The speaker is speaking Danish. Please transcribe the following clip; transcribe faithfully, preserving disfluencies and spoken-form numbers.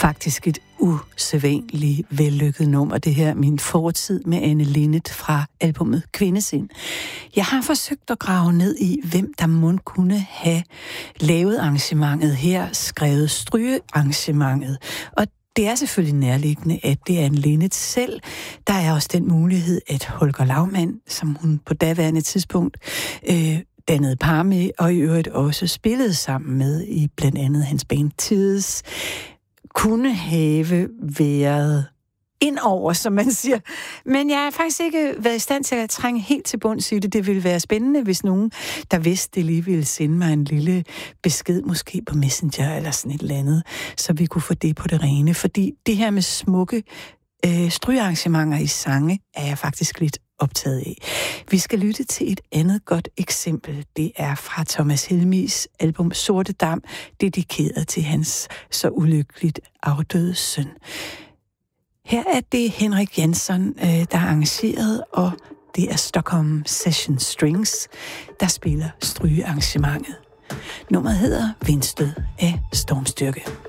Faktisk et usædvanligt vellykket nummer, det her Min fortid med Anne Linnet fra albumet Kvindesind. Jeg har forsøgt at grave ned i, hvem der må kunne have lavet arrangementet her, skrevet strygearrangementet. Og det er selvfølgelig nærliggende, at det er Anne Linnet selv. Der er også den mulighed, at Holger Laumann, som hun på daværende tidspunkt øh, dannede par med, og i øvrigt også spillede sammen med i blandt andet hans band Tids, kunne have været indover, som man siger. Men jeg har faktisk ikke været i stand til at trænge helt til bunds i det. Det ville være spændende, hvis nogen, der vidste det, lige ville sende mig en lille besked, måske på Messenger eller sådan et eller andet, så vi kunne få det på det rene. Fordi det her med smukke øh, strygearrangementer i sange, er jeg faktisk lidt optaget af. Vi skal lytte til et andet godt eksempel. Det er fra Thomas Helmigs album Sorte Dam, dedikeret til hans så ulykkeligt afdøde søn. Her er det Henrik Jansson, der er arrangeret, og det er Stockholm Session Strings, der spiller strygearrangementet. Nummeret hedder Vindstød af Stormstyrke.